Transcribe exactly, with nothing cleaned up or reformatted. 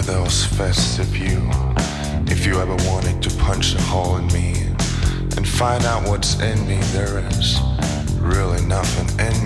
those fists of you. If you ever wanted to punch a hole in me and find out what's in me, there is really nothing in